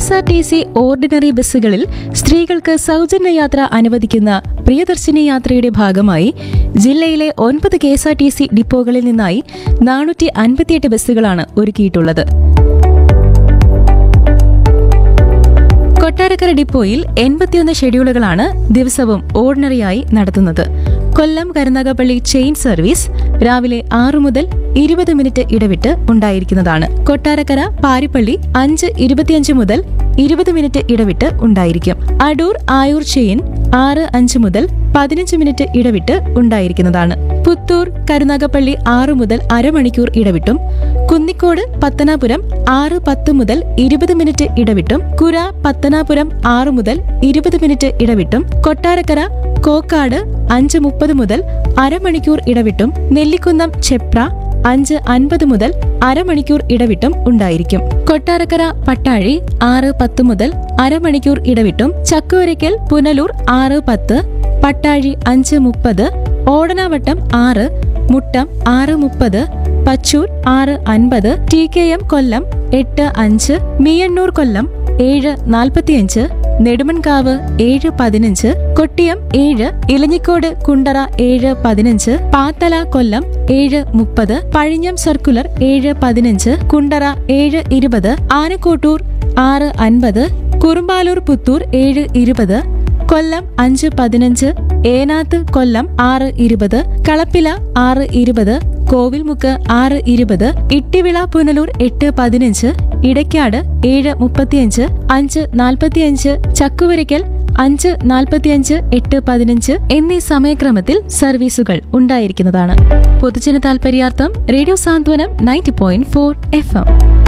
KSRTC ordinary ബസ്സുകളിൽ സ്ത്രീകൾക്ക് സൗജന്യ യാത്ര അനുവദിക്കുന്ന പ്രിയദർശിനി യാത്രയുടെ ഭാഗമായി ജില്ലയിലെ 9 KSRTC ഡിപ്പോകളിൽ നിന്നായി 458 ബസ്സുകളാണ് ഒരുക്കിയിട്ടുള്ളത്. കൊട്ടാരക്കര ഡിപ്പോയിൽ 81 ഷെഡ്യൂളുകളാണ് ദിവസവും ഓർഡിനറിയായി നടത്തുന്നത്. കൊല്ലം കരുനാഗപ്പള്ളി ചെയിൻ സർവീസ് രാവിലെ 6 മുതൽ 20 മിനിറ്റ് ഇടവിട്ട് ഉണ്ടായിരിക്കുന്നതാണ്. കൊട്ടാരക്കര പാരിപ്പള്ളി 5:25 മുതൽ 20 മിനിറ്റ് ഇടവിട്ട് ഉണ്ടായിരിക്കും. അടൂർ ആയൂർ ചെയിൻ 6:05 മുതൽ 15 മിനിറ്റ് ഇടവിട്ട് ഉണ്ടായിരിക്കുന്നതാണ്. പുത്തൂർ കരുനാഗപ്പള്ളി 6 മുതൽ അരമണിക്കൂർ ഇടവിട്ടും, കുന്നിക്കോട് പത്തനാപുരം 6:10 മുതൽ 20 മിനിറ്റ് ഇടവിട്ടും, കുര പത്തനാപുരം 6 മുതൽ 20 മിനിറ്റ് ഇടവിട്ടും, കൊട്ടാരക്കര കോക്കാട് 5:30 മുതൽ അരമണിക്കൂർ ഇടവിട്ടും, നെല്ലിക്കുന്നം ചെപ്ര 5:50 മുതൽ അരമണിക്കൂർ ഇടവിട്ടും ഉണ്ടായിരിക്കും. കൊട്ടാരക്കര പട്ടാഴി 6:10 മുതൽ അരമണിക്കൂർ ഇടവിട്ടും, ചക്കുവരയ്ക്കൽ പുനലൂർ 6:10, പട്ടാഴി 5:30, ഓടനാവട്ടം 6, മുട്ടം 6:30, പച്ചൂർ 6:50, TKM കൊല്ലം 8:05, മീയണ്ണൂർ കൊല്ലം 7:45, നെടുമൺകാവ് 7:15, കൊട്ടിയം 7, ഇലഞ്ഞിക്കോട് കുണ്ടറ 7:15, പാത്തല കൊല്ലം 7:30, പഴിഞ്ഞം സർക്കുലർ 7:15, കുണ്ടറ 7:20, ആനക്കോട്ടൂർ 6:50, കുറുമ്പാലൂർ പുത്തൂർ 7:20, കൊല്ലം 5:15, ഏനാത്ത് കൊല്ലം 6:20, കളപ്പില 6:20, കോവിൽമുക്ക് 6:20, ഇട്ടിവിള പുനലൂർ 8:15, ഇടയ്ക്കാട് 7:35, 5:45, ചക്കുവരയ്ക്കൽ 5:45, 8:15 എന്നീ സമയക്രമത്തിൽ സർവീസുകൾ ഉണ്ടായിരിക്കുന്നതാണ്. പൊതുജന താൽപര്യാർത്ഥം റേഡിയോ സാന്ത്വനം 90.4 FM.